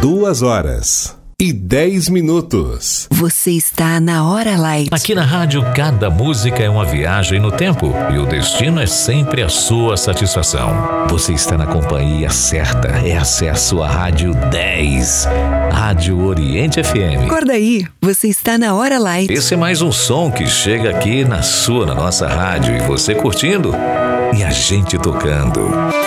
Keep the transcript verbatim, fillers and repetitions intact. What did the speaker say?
Duas horas e dez minutos. Você está na Hora Light. Aqui na rádio, cada música é uma viagem no tempo e o destino é sempre a sua satisfação. Você está na companhia certa. É acesso à Rádio dez. Rádio Oriente F M. Acorda aí, você está na Hora Light. Esse é mais um som que chega aqui na sua, na nossa rádio. E você curtindo e a gente tocando.